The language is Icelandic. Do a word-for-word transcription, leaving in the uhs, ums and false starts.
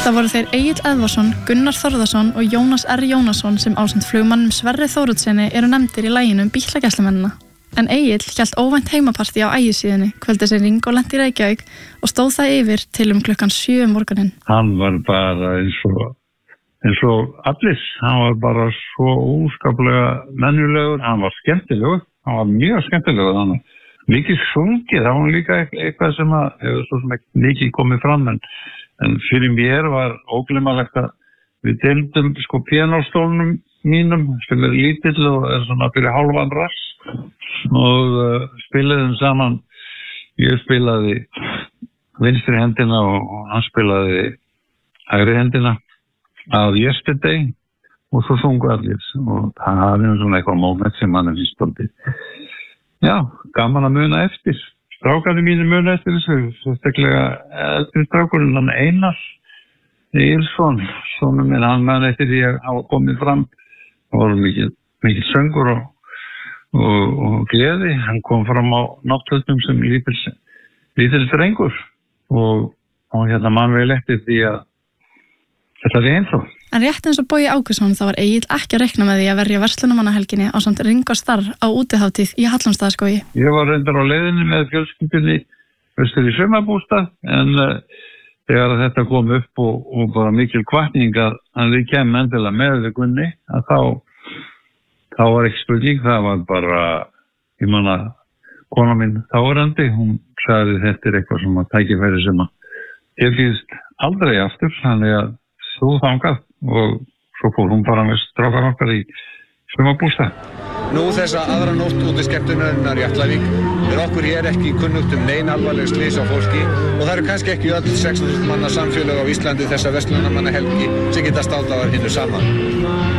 Það voru þeir Egill Eðvarsson, Gunnar Þórðarson og Jónas R. Jónasson sem ásamt flugmannum Sverri Þóroddssyni eru nefndir í laginu um bílagæslumennina. En Egill hélt óvænt heimapartí á Ægisíðunni kvöldið sem Ringo lenti í Reykjavík og stóð það yfir til um klukkan sjö um morguninn. Hann var bara eins og, eins og allir. Hann var bara svo óskaplega mennulegur. Hann var skemmtilegur. Hann var mjög skemmtilegur. Hann var mikið sungið. Það var líka eitthvað sem að hefur svo sem ekki mikið komið fram. En, en fyrir mér var ógleymanlegt að við deildum sko píanóstólnum mínum, spilaði lítill og er svona fyrir hálfan rass og uh, spilaðum saman. Ég spilaði vinstri hendina og, og hann spilaði hægri hendina af Yesterday og svo sungu allir og það er svona eitthvað moment sem hann er fyrstandi. Já, gaman að muna eftir. Strákarnir mínir muna eftir þessu, sérstaklega eldri strákurinn, hann Einar Ílsson, sonur minn, hann muna eftir því að hafa komið fram. Það voru mikið, mikið söngur og, og, og gleði. Hann kom fram á nátthöldum sem lítill, lítill drengur og, og hérna mann vel eftir því að þetta er eins og. En rétt eins og Bogi Ágústsson þá var Egill ekki að reikna með því að verja verslunarmannahelginni ásamt Ringo Starr á útihátíð í Hallormsstaðaskógi. Ég var reyndar á leiðinni með fjölskyldunni vestur í sumarbústað en uh, þegar þetta kom upp og, og bara mikil hvatning að við kemum endilega með við Gunni að þá, þá var ekki spurning, það var bara, ég manna, kona mín þáverandi, hún sagði þetta er eitthvað sem að tækifæri sem að ég fyrst aldrei aftur, þannig að þú þangað og svo fór hún bara með strákar okkar í sumarbústað. Nú þessa aðra nótt út í skemmtunarinnar í Atlavík er okkur hér ekki kunnugt um nein alvarleg slys á fólki og það eru kannski ekki öll sex þúsund manna samfélög á Íslandi þessa verslunarmannahelgi sem geta státað hinnu saman.